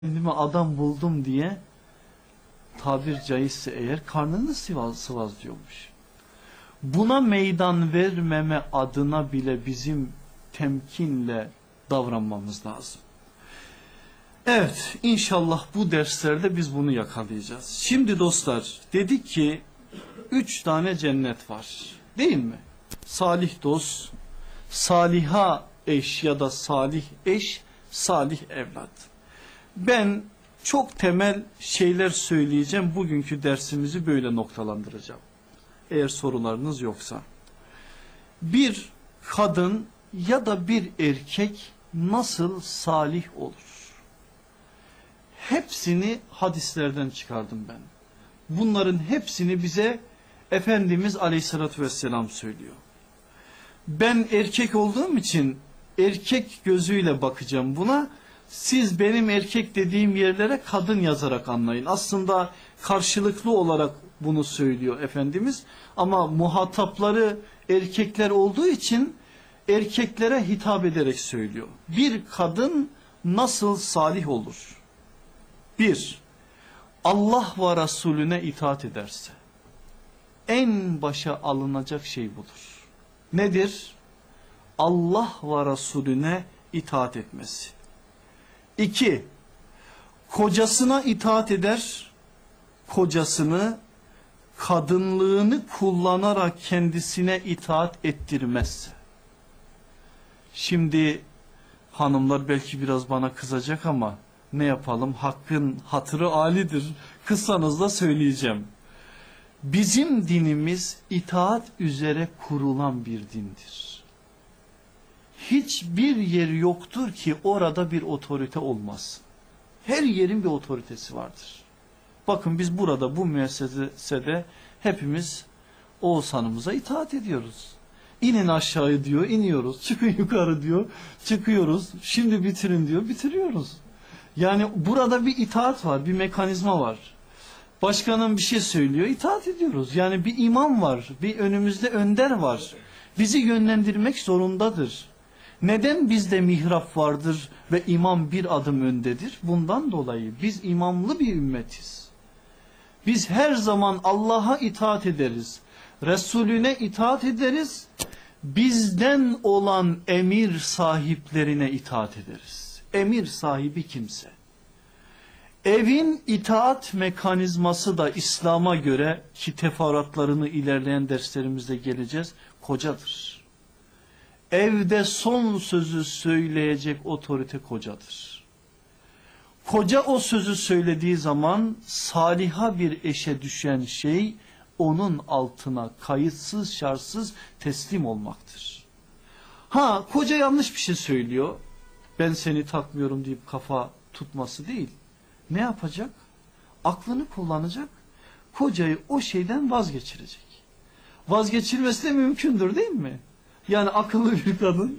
kendime adam buldum diye tabir caizse eğer karnını sıvazlıyormuş. Buna meydan vermeme adına bile bizim temkinle davranmamız lazım. Evet, inşallah bu derslerde biz bunu yakalayacağız. Şimdi dostlar, dedik ki 3 tane cennet var, değil mi? Salih dost, saliha eş ya da salih eş, salih evlat. Ben çok temel şeyler söyleyeceğim. Bugünkü dersimizi böyle noktalandıracağım. Eğer sorularınız yoksa. Bir kadın ya da bir erkek nasıl salih olur? Hepsini hadislerden çıkardım ben. Bunların hepsini bize Efendimiz Aleyhisselatü Vesselam söylüyor. Ben erkek olduğum için erkek gözüyle bakacağım buna. Siz benim erkek dediğim yerlere kadın yazarak anlayın. Aslında karşılıklı olarak bunu söylüyor Efendimiz. Ama muhatapları erkekler olduğu için erkeklere hitap ederek söylüyor. Bir kadın nasıl salih olur? Bir, Allah ve Resulüne itaat ederse. En başa alınacak şey budur. Nedir? Allah ve Resulüne itaat etmesi. 2. Kocasına itaat eder, kocasını kadınlığını kullanarak kendisine itaat ettirmezse. Şimdi hanımlar belki biraz bana kızacak ama ne yapalım, hakkın hatırı âlidir. Kıssanız da söyleyeceğim. Bizim dinimiz itaat üzere kurulan bir dindir. Hiçbir yer yoktur ki orada bir otorite olmaz. Her yerin bir otoritesi vardır. Bakın biz burada bu müessesede hepimiz Oğuzhan'ımıza itaat ediyoruz. İnin aşağı diyor, iniyoruz. Çıkın yukarı diyor, çıkıyoruz. Şimdi bitirin diyor, bitiriyoruz. Yani burada bir itaat var, bir mekanizma var. Başkanım bir şey söylüyor, itaat ediyoruz. Yani bir imam var, bir önümüzde önder var. Bizi yönlendirmek zorundadır. Neden bizde mihrap vardır ve imam bir adım öndedir? Bundan dolayı biz imamlı bir ümmetiz. Biz her zaman Allah'a itaat ederiz. Resulüne itaat ederiz. Bizden olan emir sahiplerine itaat ederiz. Emir sahibi kimse. Evin itaat mekanizması da İslam'a göre, ki teferruatlarını ilerleyen derslerimizde geleceğiz, kocadır. Evde son sözü söyleyecek otorite kocadır. Koca o sözü söylediği zaman saliha bir eşe düşen şey onun altına kayıtsız şartsız teslim olmaktır. Ha, koca yanlış bir şey söylüyor, ben seni takmıyorum deyip kafa tutması değil. Ne yapacak? Aklını kullanacak, kocayı o şeyden vazgeçirecek. Vazgeçilmesi de mümkündür değil mi? Yani akıllı bir kadın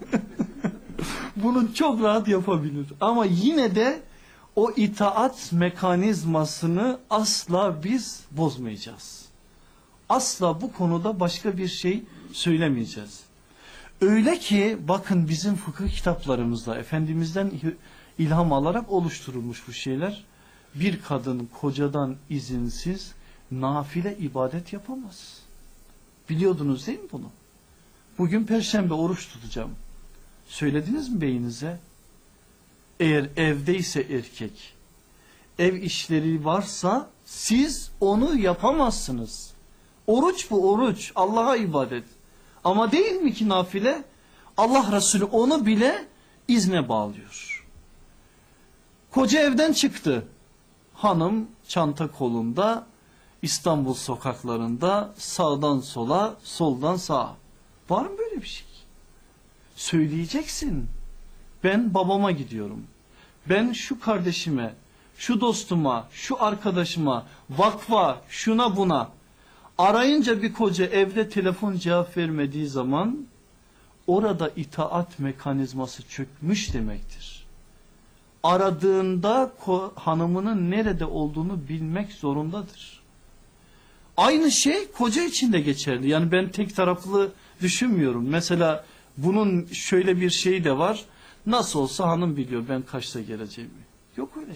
bunu çok rahat yapabilir. Ama yine de o itaat mekanizmasını asla biz bozmayacağız. Asla bu konuda başka bir şey söylemeyeceğiz. Öyle ki bakın bizim fıkıh kitaplarımızda Efendimiz'den ilham alarak oluşturulmuş bu şeyler. Bir kadın kocadan izinsiz nafile ibadet yapamaz. Biliyordunuz değil mi bunu? Bugün Perşembe oruç tutacağım. Söylediniz mi beyinize? Eğer evdeyse erkek, ev işleri varsa siz onu yapamazsınız. Oruç bu, oruç. Allah'a ibadet. Ama değil mi ki nafile? Allah Resulü onu bile izne bağlıyor. Koca evden çıktı. Hanım çanta kolunda, İstanbul sokaklarında sağdan sola, soldan sağa. Var mı böyle bir şey? Söyleyeceksin. Ben babama gidiyorum. Ben şu kardeşime, şu dostuma, şu arkadaşıma, vakfa, şuna buna. Arayınca bir koca evde telefon cevap vermediği zaman orada itaat mekanizması çökmüş demektir. Aradığında hanımının nerede olduğunu bilmek zorundadır. Aynı şey koca için de geçerli. Yani ben tek taraflı düşünmüyorum. Mesela bunun şöyle bir şeyi de var. Nasıl olsa hanım biliyor ben kaçta geleceğimi. Yok öyle